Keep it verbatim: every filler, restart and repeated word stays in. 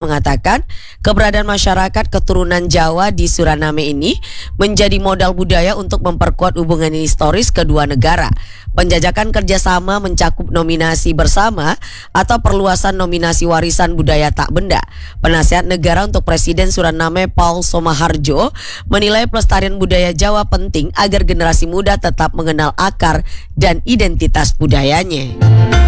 mengatakan keberadaan masyarakat keturunan Jawa di Suraname ini menjadi modal budaya untuk memperkuat hubungan historis kedua negara. Penjajakan kerjasama mencakup nominasi bersama atau perluasan nominasi warisan budaya tak benda. Penasihat negara untuk Presiden Suraname Paul Somaharjo menilai pelestarian budaya Jawa penting agar generasi muda tetap mengenal akar dan identitas budayanya.